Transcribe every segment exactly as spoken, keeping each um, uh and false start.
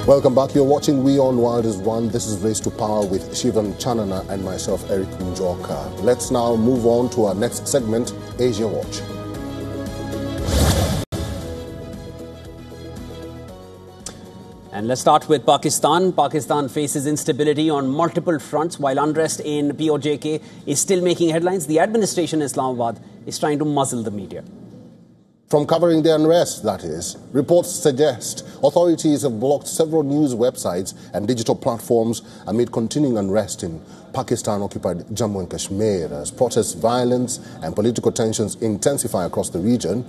Welcome back. You're watching We On Wild is One. This is Race to Power with Shivam Chanana and myself, Eric Njoka. Let's now move on to our next segment, Asia Watch. And let's start with Pakistan. Pakistan faces instability on multiple fronts while unrest in P O J K is still making headlines. The administration in Islamabad is trying to muzzle the media. From covering the unrest, that is, reports suggest authorities have blocked several news websites and digital platforms amid continuing unrest in Pakistan-occupied Jammu and Kashmir as protests, violence and political tensions intensify across the region.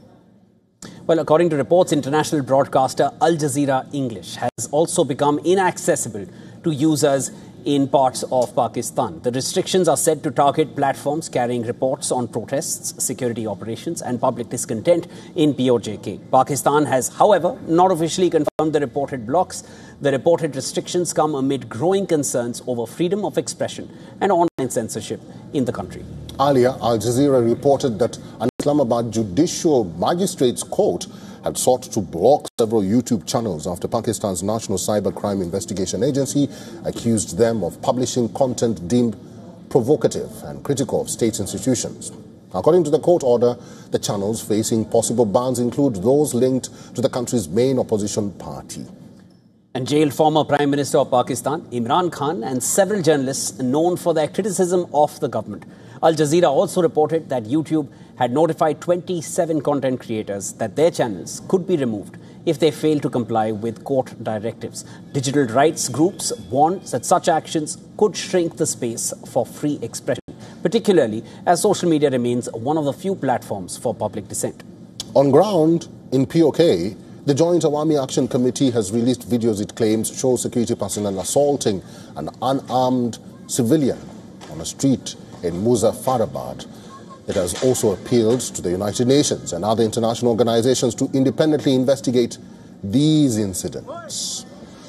Well, according to reports, international broadcaster Al Jazeera English has also become inaccessible to users in parts of Pakistan. The restrictions are said to target platforms carrying reports on protests, security operations and public discontent in P O J K. Pakistan has, however, not officially confirmed the reported blocks. The reported restrictions come amid growing concerns over freedom of expression and online censorship in the country. Earlier, Al Jazeera reported that an Islamabad Judicial Magistrates Court had sought to block several YouTube channels after Pakistan's National Cybercrime Investigation Agency accused them of publishing content deemed provocative and critical of state institutions. According to the court order, the channels facing possible bans include those linked to the country's main opposition party. And jailed former Prime Minister of Pakistan, Imran Khan, and several journalists known for their criticism of the government. Al Jazeera also reported that YouTube had notified twenty-seven content creators that their channels could be removed if they fail to comply with court directives. Digital rights groups warned that such actions could shrink the space for free expression, particularly as social media remains one of the few platforms for public dissent. On ground in P O K, the Joint Awami Action Committee has released videos it claims show security personnel assaulting an unarmed civilian on a street in Muzaffarabad. It has also appealed to the United Nations and other international organizations to independently investigate these incidents.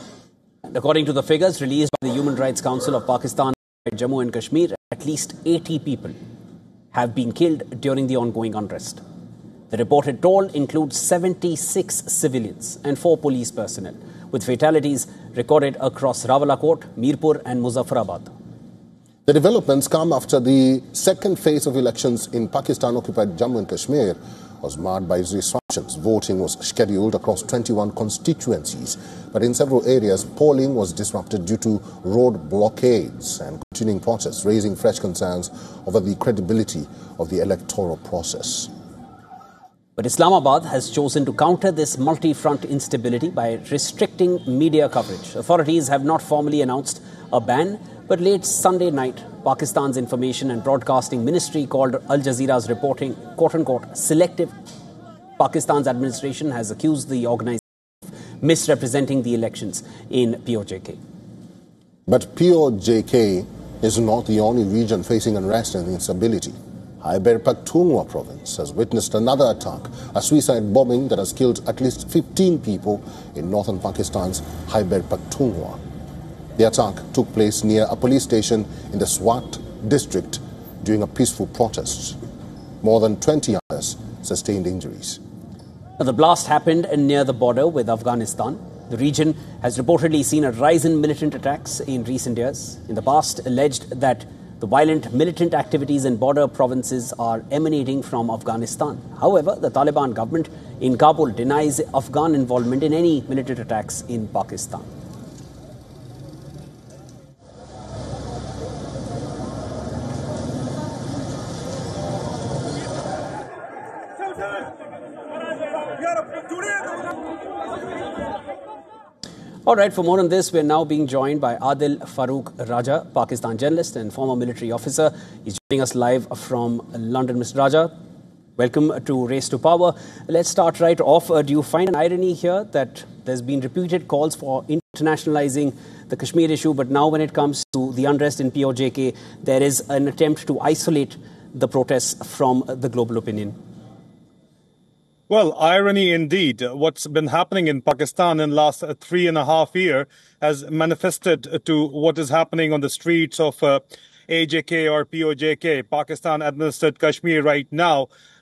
And according to the figures released by the Human Rights Council of Pakistan, Jammu and Kashmir, at least eighty people have been killed during the ongoing unrest. The reported toll includes seventy-six civilians and four police personnel, with fatalities recorded across Rawalakot, Mirpur and Muzaffarabad. The developments come after the second phase of elections in Pakistan-occupied Jammu and Kashmir was marred by disruptions. Voting was scheduled across twenty-one constituencies, but in several areas, polling was disrupted due to road blockades and continuing protests, raising fresh concerns over the credibility of the electoral process. But Islamabad has chosen to counter this multi-front instability by restricting media coverage. Authorities have not formally announced a ban, but late Sunday night, Pakistan's Information and Broadcasting Ministry called Al Jazeera's reporting, quote-unquote, selective. Pakistan's administration has accused the organization of misrepresenting the elections in P O J K. But P O J K is not the only region facing unrest and instability. Khyber Pakhtunkhwa province has witnessed another attack, a suicide bombing that has killed at least fifteen people in northern Pakistan's Khyber Pakhtunkhwa. The attack took place near a police station in the Swat district during a peaceful protest. More than twenty others sustained injuries. Now, the blast happened near the border with Afghanistan. The region has reportedly seen a rise in militant attacks in recent years. In the past, alleged that the violent militant activities in border provinces are emanating from Afghanistan. However, the Taliban government in Kabul denies Afghan involvement in any militant attacks in Pakistan. All right, for more on this, we're now being joined by Adil Farooq Raja, Pakistan journalist and former military officer. He's joining us live from London. Mister Raja, welcome to Race to Power. Let's start right off. Uh, do you find an irony here that there's been repeated calls for internationalizing the Kashmir issue, but now when it comes to the unrest in P O J K, there is an attempt to isolate the protests from the global opinion? Well, irony indeed. What's been happening in Pakistan in the last three and a half years has manifested to what is happening on the streets of uh, A J K or P O J K, Pakistan-administered Kashmir right now.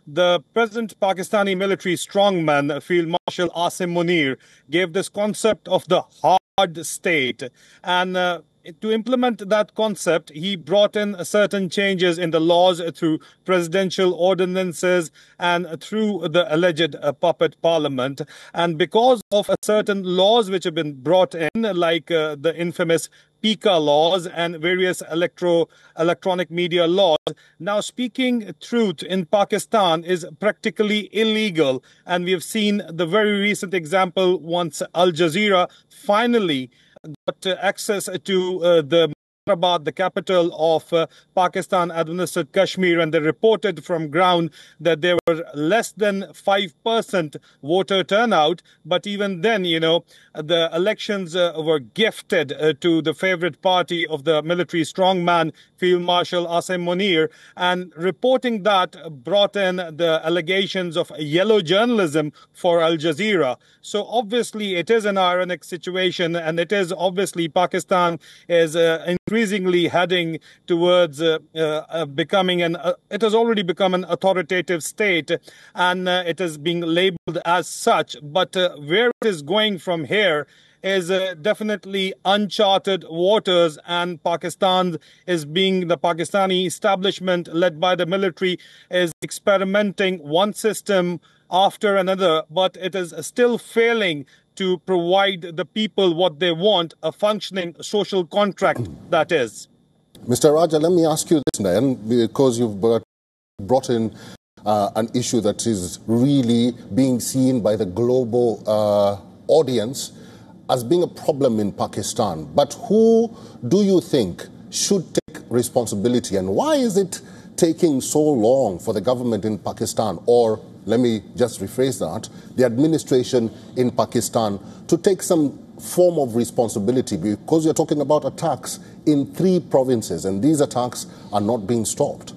the present Pakistani military strongman, Field Marshal Asim Munir, gave this concept of the hard state. And uh, to implement that concept, he brought in certain changes in the laws through presidential ordinances and through the alleged uh, puppet parliament. And because of a certain laws which have been brought in, like uh, the infamous P I C A laws and various electro electronic media laws, now speaking truth in Pakistan is practically illegal. And we have seen the very recent example once Al Jazeera finally got uh, access to uh, the the capital of uh, Pakistan administered Kashmir, and they reported from ground that there were less than five percent voter turnout. But even then, you know, the elections uh, were gifted uh, to the favorite party of the military strongman, Field Marshal Asim Munir, and reporting that brought in the allegations of yellow journalism for Al Jazeera. So obviously it is an ironic situation, and it is obviously Pakistan is uh, increasingly heading towards uh, uh, becoming an, uh, it has already become an authoritative state, and uh, it is being labeled as such. But uh, where it is going from here is uh, definitely uncharted waters, and Pakistan is being, the Pakistani establishment led by the military is experimenting one system after another, but it is still failing to provide the people what they want, a functioning social contract, that is. Mister Raja, let me ask you this then, because you've brought in uh, an issue that is really being seen by the global uh, audience as being a problem in Pakistan. But who do you think should take responsibility, and why is it taking so long for the government in Pakistan, or let me just rephrase that, the administration in Pakistan to take some form of responsibility, because you're talking about attacks in three provinces and these attacks are not being stopped?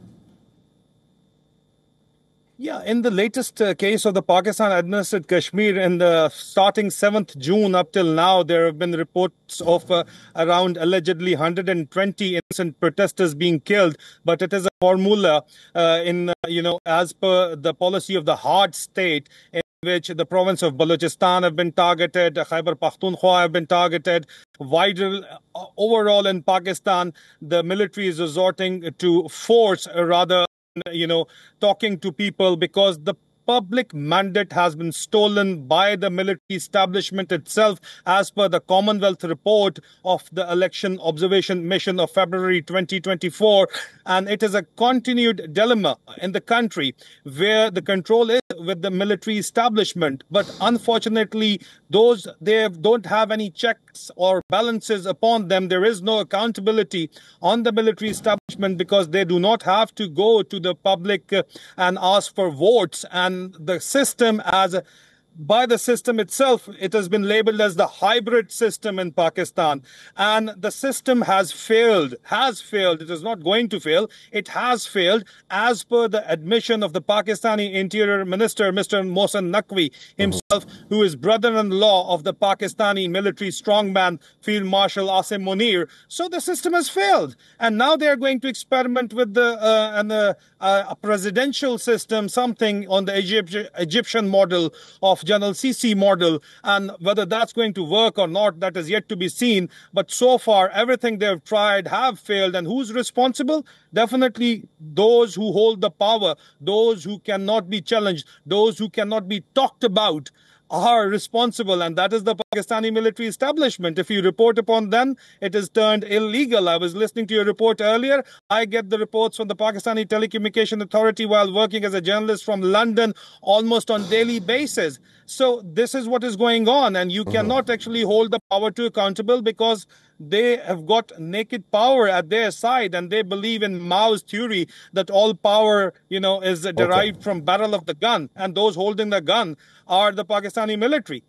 Yeah, in the latest uh, case of the Pakistan-administered Kashmir, in the starting seventh of June up till now, there have been reports of uh, around allegedly one hundred twenty innocent protesters being killed. But it is a formula uh, in, uh, you know, as per the policy of the hard state, in which the province of Balochistan have been targeted, Khyber Pakhtunkhwa have been targeted. Wider, uh, overall in Pakistan, the military is resorting to force, uh, rather, you know, talking to people, because the public mandate has been stolen by the military establishment itself, as per the Commonwealth report of the Election Observation Mission of February twenty twenty-four. And it is a continued dilemma in the country where the control is with the military establishment. But unfortunately, those, they don't have any checks or balances upon them. There is no accountability on the military establishment, because they do not have to go to the public uh, and ask for votes. And the system, as a, by the system itself, it has been labeled as the hybrid system in Pakistan. And the system has failed, has failed. It is not going to fail. It has failed, as per the admission of the Pakistani Interior Minister, Mister Mohsen Naqvi himself, who is brother-in-law of the Pakistani military strongman, Field Marshal Asim Munir. So the system has failed. And now they are going to experiment with the uh, and the, uh, a presidential system, something on the Egypt, Egyptian model of General Sisi model, and whether that's going to work or not, that is yet to be seen. But so far, everything they've tried have failed. And who's responsible? Definitely those who hold the power, those who cannot be challenged, those who cannot be talked about are responsible, and that is the Pakistani military establishment. If you report upon them, it is turned illegal. I was listening to your report earlier. I get the reports from the Pakistani Telecommunication Authority while working as a journalist from London almost on daily basis. So this is what is going on, and you mm-hmm. cannot actually hold the power to accountable, because they have got naked power at their side, and they believe in Mao's theory that all power, you know, is derived okay. from barrel of the gun, and those holding the gun are the Pakistani military.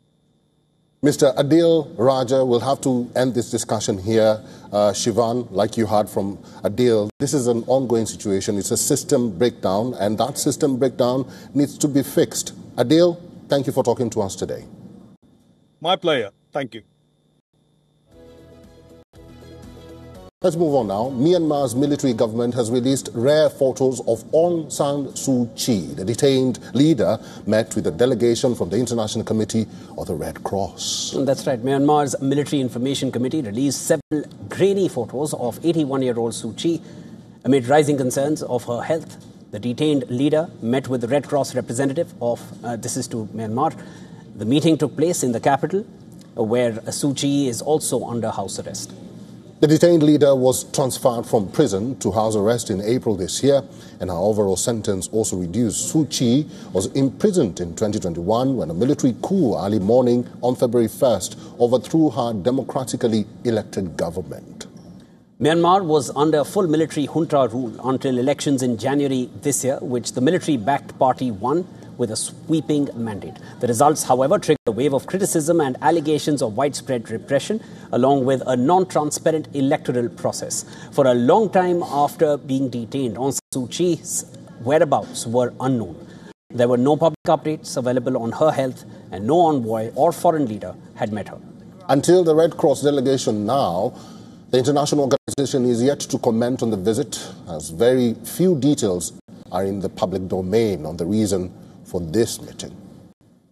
Mister Adil Raja, we'll have to end this discussion here. Uh, Shivan, like you heard from Adil, this is an ongoing situation. It's a system breakdown, and that system breakdown needs to be fixed. Adil, thank you for talking to us today. My pleasure. Thank you. Let's move on now. Myanmar's military government has released rare photos of Aung San Suu Kyi. The detained leader met with a delegation from the International Committee of the Red Cross. That's right. Myanmar's Military Information Committee released several grainy photos of eighty-one-year-old Suu Kyi amid rising concerns of her health. The detained leader met with the Red Cross representative of, uh, this is to Myanmar. The meeting took place in the capital, where Suu Kyi is also under house arrest. The detained leader was transferred from prison to house arrest in April this year, and her overall sentence also reduced. Suu Kyi was imprisoned in twenty twenty-one when a military coup early morning on February first overthrew her democratically elected government. Myanmar was under full military junta rule until elections in January this year, which the military-backed party won with a sweeping mandate. The results, however, triggered a wave of criticism and allegations of widespread repression, along with a non-transparent electoral process. For a long time after being detained, Aung San Suu Kyi's whereabouts were unknown. There were no public updates available on her health, and no envoy or foreign leader had met her. Until the Red Cross delegation now, the international organization is yet to comment on the visit, as very few details are in the public domain on the reason for this meeting.